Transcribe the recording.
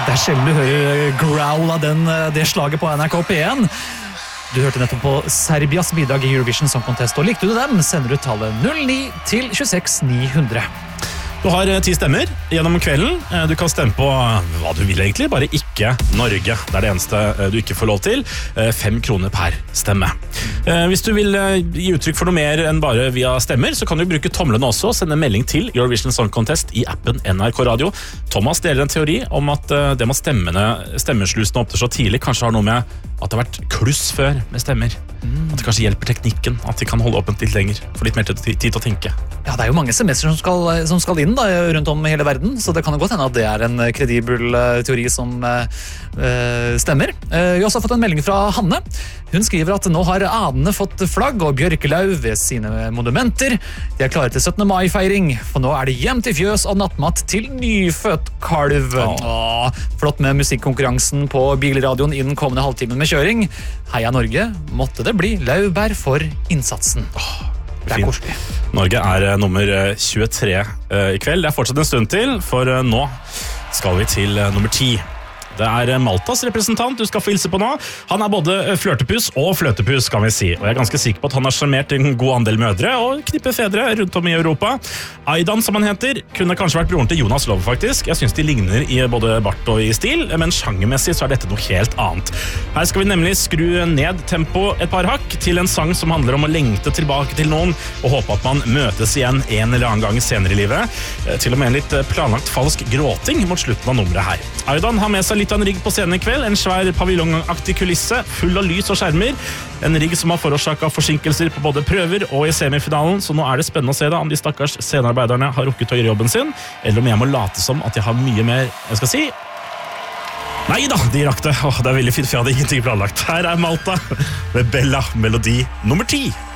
Det sjelden du hører growl av det slaget på NRK P1. Du hørte nettopp på Serbias bidrag i Eurovision Song Contest, og likte du dem, sender du tallet 09 til 26 900. Du har 10 stemmer gjennom kvelden. Du kan stemme på hva du vil egentlig, bare ikke Norge. Det det eneste du ikke får lov til. 5 kroner per stemme. Hvis du vil gi uttrykk for noe mer enn bare via stemmer, så kan du bruke tomlene også og sende melding til Eurovision Song Contest i appen NRK Radio. Thomas deler en teori om at det med stemmeslusene opp til så tidlig kanskje har noe med at det har vært kluss før med stemmer. At det kanskje hjelper teknikken, at de kan holde åpent litt lenger, få litt mer tid til å tenke. Ja, det jo mange semester som skal inn da, rundt om i hele verden, så det kan jo godt hende at det en kredibel teori som stemmer. Vi har også fått en melding fra Hanne. Hun skriver at nå har anene fått flagg og bjørkelau ved sine monumenter. De klare til 17. mai-feiring, for nå det hjem til fjøs og nattmatt til nyfødt kalv. Flott med musikkonkurransen på bilradioen i den kommende halvtimen med kjøring. Heia Norge, måtte det bli laurbær for innsatsen. Det koselig. Norge nummer 23 i kveld. Det fortsatt en stund til, for nå skal vi til nummer 10. Det Maltas representant du skal få hilse på nå. Han både flørtepus og fløtepus, kan vi si. Og jeg ganske sikker på at han har sjarmert en god andel mødre og knippefedre rundt om i Europa. Aidan, som han heter, kunne kanskje vært broren til Jonas Love, faktisk. Jeg synes de ligner i både bart og i stil, men sjangermessig så dette noe helt annet. Her skal vi nemlig skru ned tempo et par hakk til en sang som handler om å lengte tilbake til noen og håpe at man møtes igjen en eller annen gang senere i livet. Til og med en litt planlagt falsk gråting mot slutten av nummeret her. Aidan har med seg litt av en rigg på scenen i kveld, en svær paviljongaktig kulisse, full av lys og skjermer. En rigg som har forårsaket forsinkelser på både prøver og i semifinalen, så nå det spennende å se da om de stakkars scenearbeiderne har rukket å gjøre jobben sin, eller om jeg må late som at jeg har mye mer, jeg skal si. Neida, de rakk det. Det veldig fint, for jeg hadde ingenting planlagt. Her Malta med Bella, melodi nummer 10.